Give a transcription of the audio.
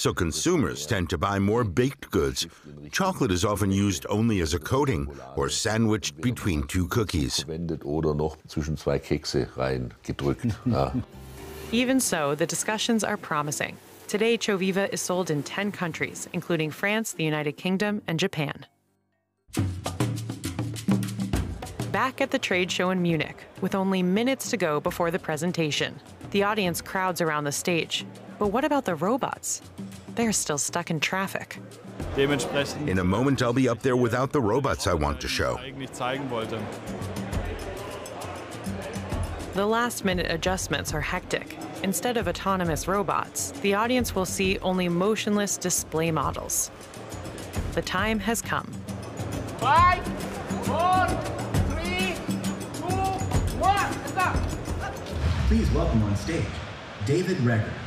so consumers tend to buy more baked goods. Chocolate is often used only as a coating or sandwiched between two cookies. Oder noch zwischen zwei Kekse reingedrückt. Even so, the discussions are promising. Today, Choviva is sold in 10 countries, including France, the United Kingdom, and Japan. Back at the trade show in Munich, with only minutes to go before the presentation, the audience crowds around the stage. But what about the robots? They're still stuck in traffic. In a moment, I'll be up there without the robots I want to show. The last-minute adjustments are hectic. Instead of autonomous robots, the audience will see only motionless display models. The time has come. 5, 4, 3, 2, 1, stop! Please welcome on stage, David Reger.